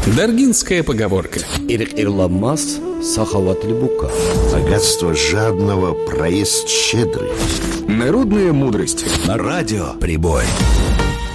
Даргинская поговорка. Ирламаз сахаватли бука. Богатство жадного, проезд щедрый. Народные мудрости. На радио Прибой.